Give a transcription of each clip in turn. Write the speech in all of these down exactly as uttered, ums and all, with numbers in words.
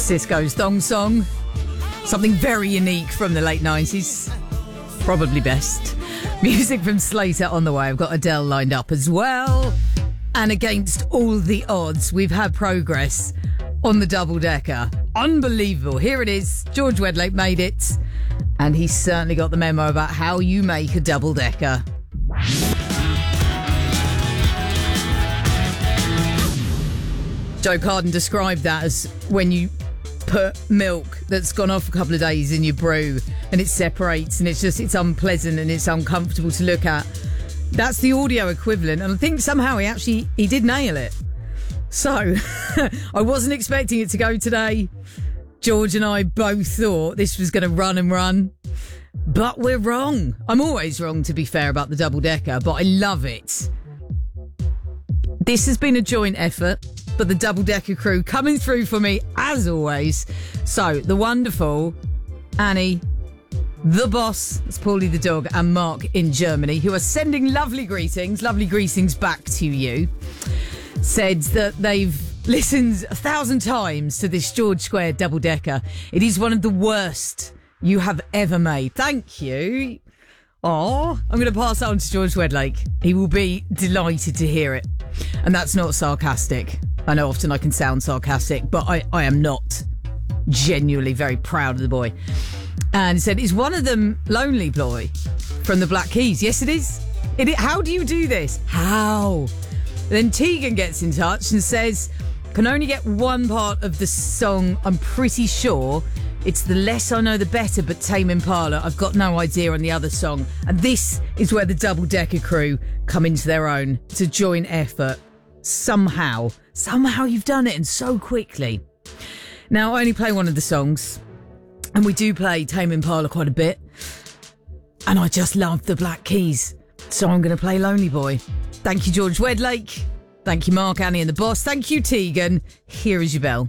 Cisco's Thong Song. Something very unique from the late nineties. Probably best. Music from Slater on the way. I've got Adele lined up as well. And against all the odds, we've had progress on the double-decker. Unbelievable. Here it is. George Wedlake made it. And he's certainly got the memo about how you make a double-decker. Joe Carden described that as when you put milk that's gone off a couple of days in your brew and it separates and it's just, it's unpleasant and it's uncomfortable to look at. That's the audio equivalent. And I think somehow he actually, he did nail it. So, I wasn't expecting it to go today. George and I both thought this was going to run and run. But we're wrong. I'm always wrong, to be fair, about the double-decker, but I love it. This has been a joint effort, but the double-decker crew coming through for me, as always. So, the wonderful Annie, the boss, that's Paulie the dog, and Mark in Germany, who are sending lovely greetings, lovely greetings back to you, said that they've listened a thousand times to this George Square double-decker. It is one of the worst you have ever made. Thank you. Oh, I'm going to pass that on to George Wedlake. He will be delighted to hear it. And that's not sarcastic. I know often I can sound sarcastic, but I, I am not. Genuinely very proud of the boy. And he said, is one of them Lonely Boy from the Black Keys? Yes, it is. It, it, how do you do this? How? Then Tegan gets in touch and says, can only get one part of the song, I'm pretty sure. It's The Less I Know The Better, but Tame Impala. I've got no idea on the other song. And this is where the double-decker crew come into their own. It's a joint effort. Somehow. Somehow you've done it, and so quickly. Now, I only play one of the songs. And we do play Tame Impala quite a bit. And I just love the Black Keys. So I'm going to play Lonely Boy. Thank you, George Wedlake. Thank you, Mark, Annie and the boss. Thank you, Tegan. Here is your bell.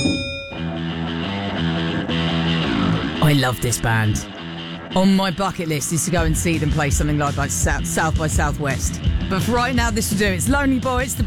I love this band. On my bucket list is to go and see them play something like, like South, South by Southwest. But for right now, this will do. It's Lonely Boy. It's the